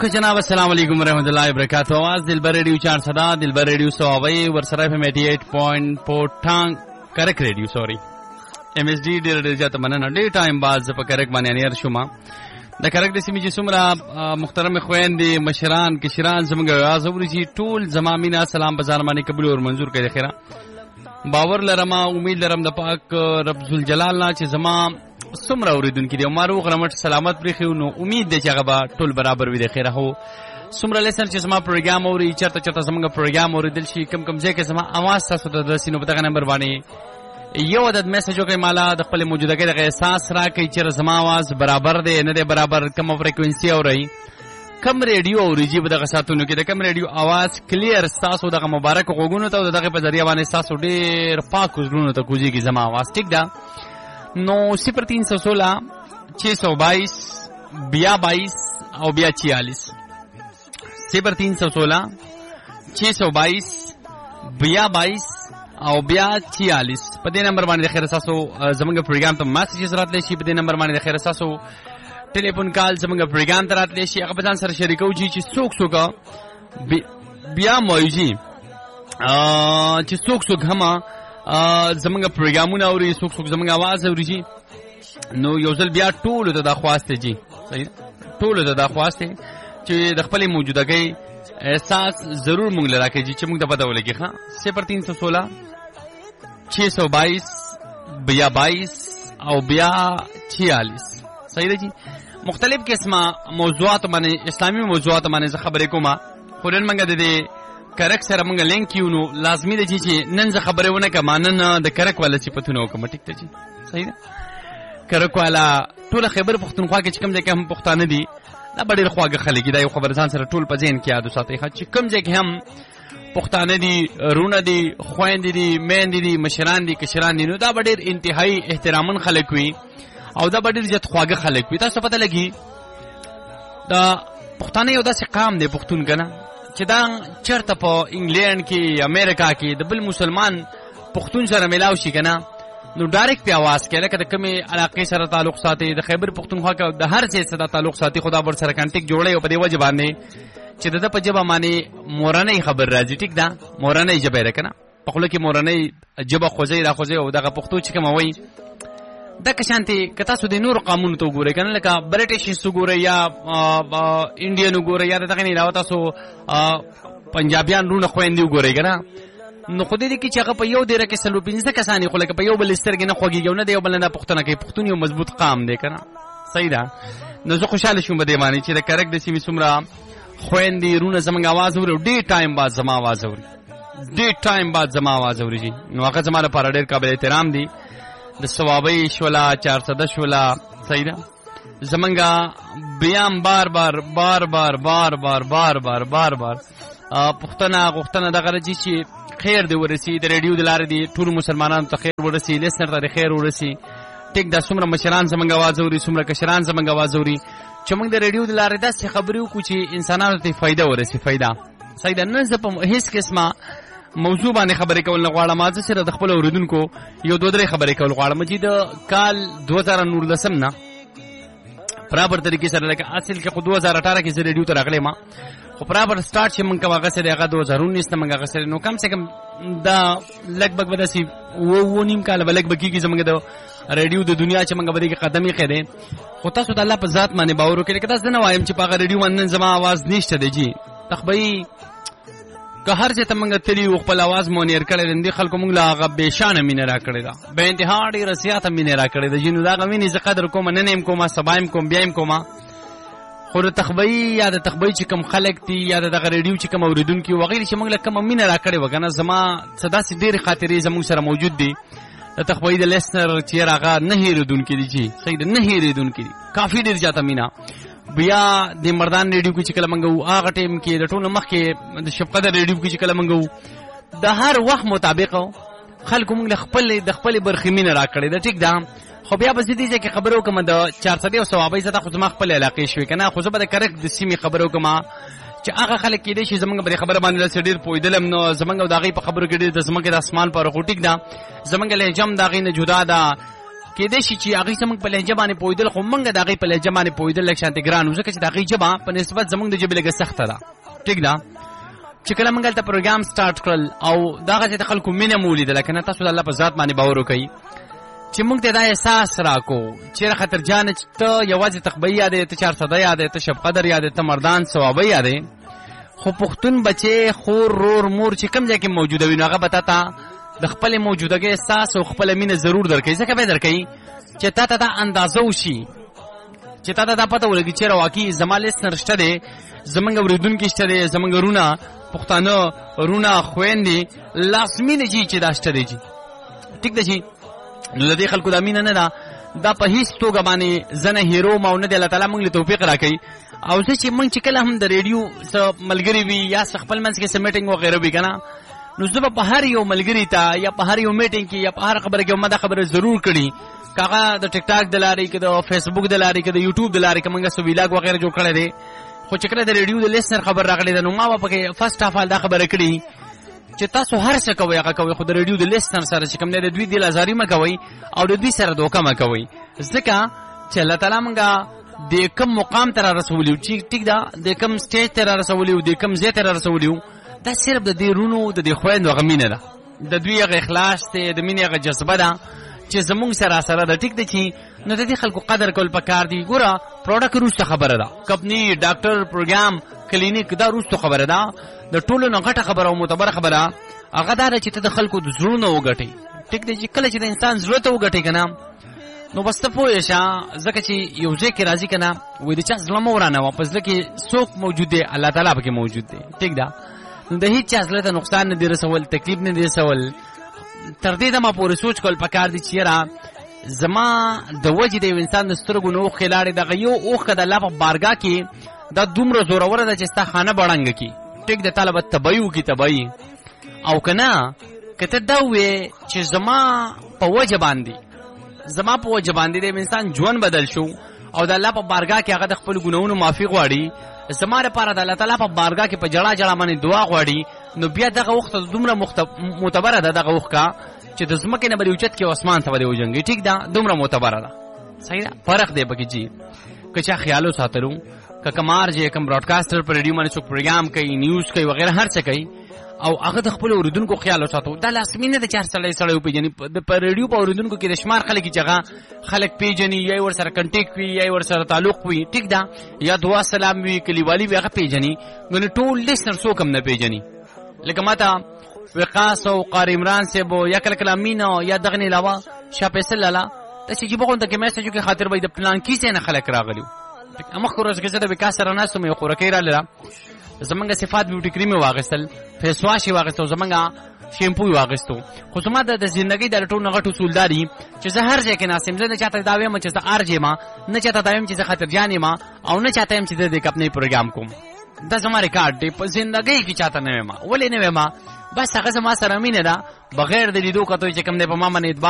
اوکے جناب السلام علیکم ورحمۃ اللہ وبرکاتہ. आवाज दिलबर रेडियो 4 दिलबर रेडियो 100 ورسره FM 88.4 ټانګ کرک रेडियो سوري MSD ډېر ځات مننه. ډېر ټایم باز په کرک باندې انیر شوما د کرک د سیمې چې څومره محترم خويندې مشران کشران زموږ आवाज اوري ټول زمامینه سلام بازار باندې قبول او منظور کړي. خیره باور لرم امید لرم د پاک رب ذل جلال نه چې زما څومره اوریدونکو دي مارو غرمټ سلامت پرې نو امید ده چې هغه ټول برابر وي. د خیره هو څومره لسن چې زما پروګرام اوري چرته زموږ پروګرام اوریدل شي کم ځای کې زما आवाज تاسو ته د سینو په دغه نمبر باندې یو عدد میسج وکړئ مالا د خپل موجودګۍ د احساس راکړئ چې زما आवाज برابر دی نه دی برابر کوم فریکوئنسي اوري کم ریډیو اوریجی په دغه ساتونو کې د کم ریډیو आवाज کلیر تاسو دغه مبارک غوګونو ته دغه په ذریعہ باندې تاسو ډیر پاک وزلونو ته کوزي کی زما आवाज ټیک ده. نو 0316 622 22 او 46 0316 622 22 او 46 په دې نمبر باندې خیر تاسو زموږ پروګرام ته میسجز راتلی شي. په دې نمبر باندې خیر تاسو ټلیفون کال زموږ پروګرام ته راتلی شي. هغه ځان سره شریکو چې څوک بیا موجي چې څوک هم زمونږ پروګرامونه اوري څوک زمونږ आवाज اوري نو یو ځل بیا ټول ته دا خواسته جی صحیح ټول ته دا خواسته چې د خپل موجودګۍ احساس ضرور مونږ لرا کوي چې مونږ ته پته ولګي. ها 0316 622 22 او 46 صحیح دی. مختلف قسمه موضوعات باندې اسلامي موضوعات باندې خبرې کوم خو نن موږ د دې کرک سره موږ لینک کیونو لازمي دی چې نن ز خبرې ونه کما نن د کرک والا صفاتونه وکم ټیک ته جی صحیح ده. کرک والا ټول خبر پښتونخوا کې کوم ځای کې هم پښتانه دي دا ډېر خواږه خلک دا یو خبر ځان سره ټول په ذهن کې یاد وساتئ چې کوم ځای کې هم پښتانه دي رونه دي خويندې دي میندې دي مشران دي کشران دي نو دا ډېر انتهایی احترامن خلک وي او دا ډېر ځت خواږه خلک وي. تاسو پته لګي دا پښتانه یو داسې قام دی پښتون کنه چې دا چرته په انګلند کې امریکا کې د بل مسلمان پښتون سره ملاو شي کنه نو ډایرکټ په आवाज کې لکه د کومې علاقې سره تعلق ساتي د خیبر پښتونخوا کې د هر ځای سره تعلق ساتي خدا ور سره کانټیکټ جوړي او په دې وجه باندې چې د په جبه باندې مورانه خبر راځي ټیک ده. مورانه جبه راکنه په خله کې مورانه جبه خوځي را خوځي او دغه پښتو چې کوم وایي د کشانتي کتا سو د نور قانون ته ګوري کنه لکه برټیش سو ګوري یا انډین ګوري یا دغه نه علاوه تاسو پنجابیان رونه خويندې ګوري کنه نو خو دې کې چې هغه په یو ډیره کې سلو 15 کسانی خو لکه په یو بل سترګې نه خوږیږي نه دی یو بل نه پښتنه کې پښتون یو مضبوط قام دی کنه صحیح ده. نو زه خوشاله شوم به دې باندې چې د کرک د سیمې سمرا خويندې رونه زمنګ आवाज اوري ډېر ټایم بعد زما आवाज اوري ډېر ټایم بعد زما आवाज اوري نو هغه زما لپاره ډېر قابل احترام دي. د ثوابي شولا 410 شولا صحیح ده زمنګا بیام بار بار پښتنه دغه رجی چې خیر دی ورسی د ریډیو د لارې دی ټول مسلمانانو ته خیر ورسی لسنر ته خیر ورسی ټیک دا څومره مشران زمنګ आवाज اوري څومره کشران زمنګ आवाज اوري چې موږ د ریډیو د لارې داسې خبرې وکړو چې انسانانو ته فائدہ ورسی فائدہ صحیح ده. نه زه په هیڅ قسمه موضوع باندې خبرې کول نه غواړم ما سره د خپل اوریدونکو یو دوه درې خبرې کول غواړم چې د کال 2019 نه برابر طریقې سره لکه اصل کې 2018 کې زه ریډیو ته راغلی ما خو برابر سٹارټ چې مونږ هغه سره هغه 2019 نه مونږ هغه سره نو کم سے کم دا لګبګ وداسي و نیم کال لګبګ کې زمونږ د ریډیو د دنیا چې مونږ باندې قدمې کړې خو تاسو د الله په ذات باندې باور وکړئ که تاسو نه وایم چې په هغه ریډیو باندې زما आवाज نشته دی جی تخبئی که هر څه ته مونږ تلی خپل आवाज مونیر کړل اندي خلکو مونږ لا هغه بشانه مینه را کړی دا به انتها ډیر سیاته مینه را کړی دا جنو دا غویني ز قدر کوم نه نیم کوم سبایم کوم بیایم کوم خو د تخبئی یا د تخبئی چې کوم خلک دي یا د ریډیو چې کوم اوریدونکو وغیرہ چې مونږ له کوم مینه را کړی وکنه زما صدا سي ډیر خاطرې زموږ سره موجود دي د تخبئی د لیسنر چې راغه نه هیریدونکو دي چې صحیح ده نه هیریدونکو دي کافي ډیر جاته مینا بیا د مردان ریډیو کې چې کله منګو هغه ټیم کې د ټولو مخ کې د شفقت ریډیو کې چې کله منګو د هر وخت مطابق خلکو موږ د خپل برخمینه را کړی دا ټیک ده. خو بیا به زیدي چې خبرو کوم د 400 او ثوابي زده خو زما خپل علاقې شوي کنه خو زه به د کرک د سیمې خبرو کوم چې هغه خلک کې دي چې زمونږ په خبره باندې ډېر پویدلم نو زمونږ د هغې په خبرو کې ډېر د زمونږ د اسمان پر خو ټیک ده زمونږ لهجه هم د هغې نه جدا ده کېدای شي چې هغې زموږ په لهجه باندې پوهېدل خو موږ د هغې په لهجه باندې پوهېدل لږ شانتې ګران وو ځکه چې د هغې ژبه په نسبت زموږ د ژبې لږه سخته ده ټیک ده چې کله موږ هلته پروګرام سټارټ کړل او دغسې د خلکو مینه مو ولیدله که نه تاسو د الله په ذات باندې باور وکئ چې موږ ته دا احساس راکو چېرې خطرجانه چې ته یوازې تخبهي یادې ته چارسده یادې ته شب قدر یادې ته مردان ثوابه یادې خو پښتون بچې خور رور مور چې کوم ځای کې موجوده وي نو هغه به تا ته د خپلې موجودګۍ احساس او خپله مینه ضرور درکوي ځکه به یې درکوي چې تا ته دا اندازه وشي چې تا ته دا پته ولګي چېرې واقعي زما لیسنر شته دی زمونږ اورېدونکي شته دی زمونږ رونه پښتانه رونه خویندې لازمي نه چې دا شته دی ټیک ده چې نو د دې خلکو دا مینه نه ده دا په هیڅ توګه باندې زه نه هیرو ما او نه دی الله تعالی موږ له توفیق راکوي او زه چې موږ چې کله هم د ریډیو څه ملګري وي یا څه خپل منځ کې څه میټینګ وغیره وي که نه نو زه به په هر یو ملګري ته یا په هر یو میټینګ کې یا په هر خبره کې ما دا خبره ضرور کړي که هغه د ټیک ټاک د لارې که د فیسبوک د لارې که د یوټیوب د لارې که موږ څه ویلاګ وغیره جوړ کړی دی خو چې کله د ریډیو د لیسنر خبر راغلی ده نو ما به پکې فرسټ آف آل دا خبره کړي چې تاسو هر څه کوئ هغه کوئ خو د ریډیو د لیسنر سره چې کوم دی د دوی دلازاري مه کوئ او د دوی سره دوکه مه کوئ ځکه چې الله تعالی موږ د کوم مقام ته را رسولي یو چې ټیک ده د کوم سټیج ته را رسولي یو د کوم ځای ته را رسولي یو دا صرف د دې رونو د دې خویندو هغه مینه ده د دوی هغه اخلاص دی د مینې هغه جذبه ده چې زمونږ سره ده ټیک ده چې نو د دې خلکو قدر کول پکار دي ګوره پروډکټ وروسته خبره ده کمپني ډاکټر پروګرام کلینیک دا وروسته خبره ده د ټولو نه غټه خبره او معتبره خبره هغه دا ده چې ته د خلکو د زړونو وګټې ټیک ده چې کله چې د انسان زړه ته وګټې که نه نو بس ته پوه شه ځکه چې یو ځای کې راځي که نه وایي د چا زړه مه ورانوه په زړه کې څوک موجود دی الله تعالی پکې موجود دی ټیک ده نو د هېڅ چا زړه ته نقصان نه دی رسول تکلیف نه دی رسول تر دې دمه پورې سوچ کول پکار دي چې یاره زما د وجې د یو انسان د سترګو نه اوښکې لاړې دغه یو اوښکه د الله په بارګاه کې دا دومره زوروره ده چې ستا خانه بړنګه کړي ټیک د تا له به تباهي وکړي تباهي او که نه که ته دا ووایې چې زما په وجه باندې د انسان ژوند بدل شو او د الله په بارګاه کې هغه د خپلو ګناهونو معافي غواړي زما لپاره د الله تعالی په بارګاه کې په جړا جړا باندې دعا غواړي نو بیا دغه وخت دومره معتبره ده دغه وخته چې د ځمکې نه به اوچت کې اسمان ته به وجنګي ټیک ده دومره معتبره ده صحیح ده فرق دی پکې جی که چا خیال وساتلو که کمار جی کم براډکاسټر پر ریډیو باندې څوک پروګرام کوي نیوز کوي وغیره هر څه کوي او هغه د خپل اوریدونکو خیال وساتو دا لازمي نه ده چې هر سړی وپېژني په ریډیو په اوریدونکو کې د شمار خلک چې هغه خلک پېژني یا یې ورسره کنټیکټ وي یا یې ورسره تعلق وي ټیک ده یا دعا سلام وي کلیوالي وي هغه پېژني ګنې ټول لیسنر څوک هم نه پېژني لکه ماته وقاص او قاری عمران صاحب یا کله کله امین یا دغه نه علاوه شاه فیصل لالا داسې چې بغونده کې میسج کې خاطر به د پلان کیسې نه خلک راغلیو مخکې ورځ کې زه د وقاص سره ناستم یو خوراکۍ راغله زمونږ صفات بیوټي کریم واغستل فیس واش واغستو زمونږ شیمپو واغستو خو زما د ژوندۍ د ټولو غټ اصول داري چې زه هر ځای کې ناسم زه نه چاته دا وایم چې زه ارجه ما نه چاته دا وایم چې زه خطرجان ما او نه چاته وایم چې د خپل پروګرام کوم دا زما ریکارډ دی په ژوندۍ کې چاته نه وایم ولې نه وایم بس هغه زما سره مینه ده بغیر د لیدو کتو چې کوم نه په ما باندې